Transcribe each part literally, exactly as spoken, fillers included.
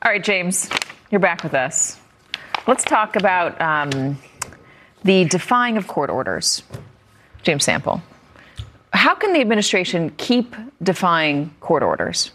All right, James, you're back with us. Let's talk about um, the defying of court orders. James Sample, how can the administration keep defying court orders?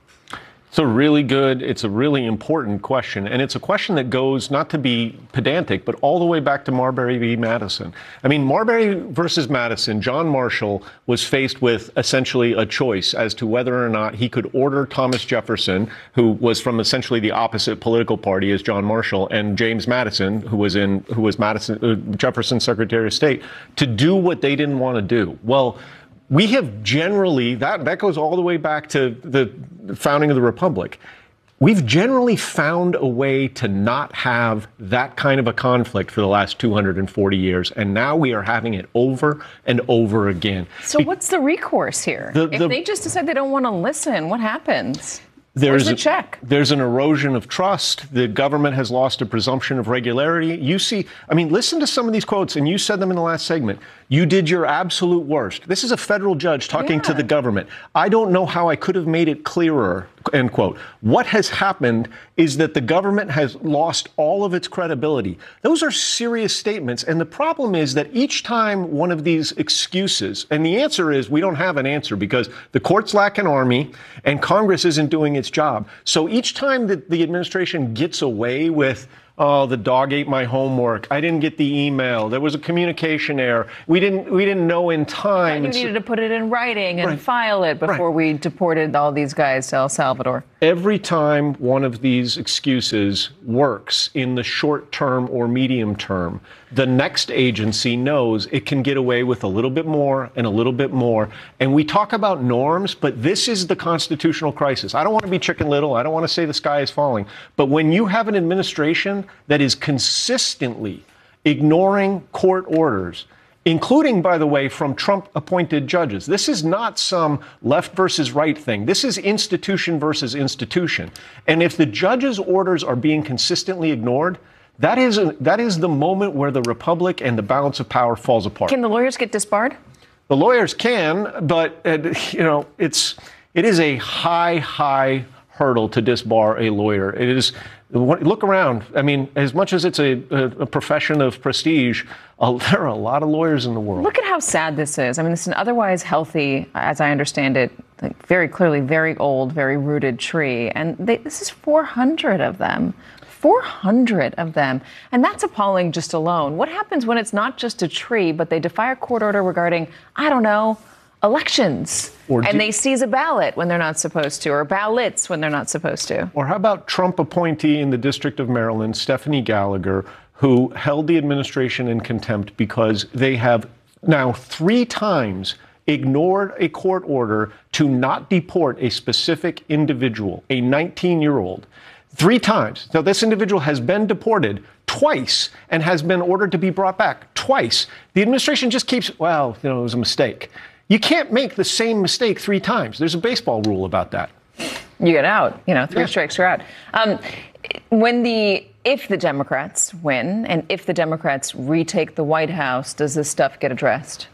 It's a really good, it's a really important question. And it's a question that goes, not to be pedantic, but all the way back to Marbury v. Madison. I mean, Marbury versus Madison, John Marshall was faced with essentially a choice as to whether or not he could order Thomas Jefferson, who was from essentially the opposite political party as John Marshall, and James Madison, who was in, who was Madison, uh, Jefferson's Secretary of State, to do what they didn't want to do. Well, we have generally, that, that goes all the way back to the founding of the Republic. We've generally found a way to not have that kind of a conflict for the last two hundred forty years. And now we are having it over and over again. So Be- what's the recourse here? The, the, if they just decide they don't want to listen, what happens? There's Where's the check? A, there's an erosion of trust. The government has lost a presumption of regularity. You see, I mean, listen to some of these quotes, and you said them in the last segment. You did your absolute worst. This is a federal judge talking yeah. to the government. I don't know how I could have made it clearer, end quote. What has happened is that the government has lost all of its credibility. Those are serious statements. And the problem is that each time one of these excuses, and the answer is we don't have an answer because the courts lack an army and Congress isn't doing its job. So each time that the administration gets away with, oh, the dog ate my homework, I didn't get the email, there was a communication error, we didn't we didn't know in time. And you needed so, to put it in writing and right, file it before right. we deported all these guys to El Salvador. Every time one of these excuses works in the short term or medium term, the next agency knows it can get away with a little bit more and a little bit more. And we talk about norms, but this is the constitutional crisis. I don't want to be Chicken Little. I don't want to say the sky is falling. But when you have an administration that is consistently ignoring court orders, including, by the way, from Trump-appointed judges. This is not some left versus right thing. This is institution versus institution. And if the judge's orders are being consistently ignored, that is a, that is the moment where the republic and the balance of power falls apart. Can the lawyers get disbarred? The lawyers can, but uh, you know, it's it is a high, high hurdle to disbar a lawyer. It is. Look around. I mean, as much as it's a, a, a profession of prestige, uh, there are a lot of lawyers in the world. Look at how sad this is. I mean, this is an otherwise healthy, as I understand it, like very clearly very old, very rooted tree. And they, this is four hundred of them. four hundred of them. And that's appalling just alone. What happens when it's not just a tree, but they defy a court order regarding, I don't know, elections, or and they seize a ballot when they're not supposed to, or ballots when they're not supposed to? Or how about Trump appointee in the District of Maryland, Stephanie Gallagher, who held the administration in contempt because they have now three times ignored a court order to not deport a specific individual, a nineteen-year-old. Three times. Now, this individual has been deported twice and has been ordered to be brought back twice. The administration just keeps, well, you know, it was a mistake. You can't make the same mistake three times. There's a baseball rule about that. You get out. You know, three yeah. strikes, you're out. Um, when the, if the Democrats win and if the Democrats retake the White House, does this stuff get addressed?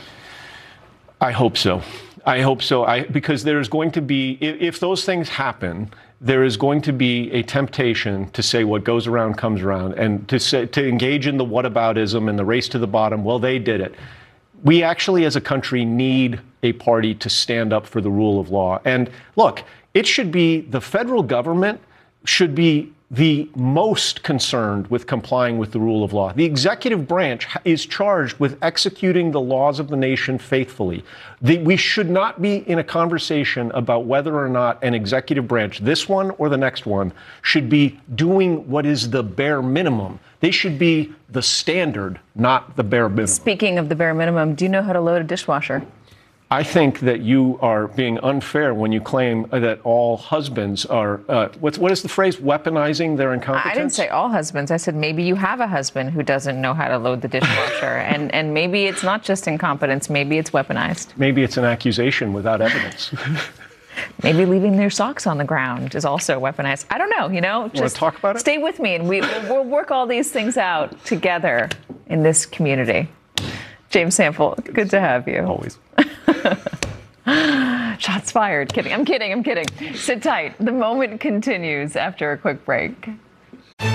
I hope so. I hope so. I, because there's going to be, if, if those things happen, there is going to be a temptation to say what goes around comes around, and to say, to engage in the whataboutism and the race to the bottom. Well, they did it. We actually, as a country, need a party to stand up for the rule of law. And look, it should be the federal government should be the most concerned with complying with the rule of law. The executive branch is charged with executing the laws of the nation faithfully. The, we should not be in a conversation about whether or not an executive branch, this one or the next one, should be doing what is the bare minimum. They should be the standard, not the bare minimum. Speaking of the bare minimum, do you know how to load a dishwasher? I think that you are being unfair when you claim that all husbands are, uh, what's, what is the phrase, weaponizing their incompetence? I didn't say all husbands. I said maybe you have a husband who doesn't know how to load the dishwasher. and, and maybe it's not just incompetence. Maybe it's weaponized. Maybe it's an accusation without evidence. Maybe leaving their socks on the ground is also weaponized. I don't know, you know. Just want to talk about it? Stay with me and we, we'll, we'll work all these things out together in this community. James Sample, good to have you. Always. Shots fired. Kidding. I'm kidding. I'm kidding. Sit tight. The moment continues after a quick break.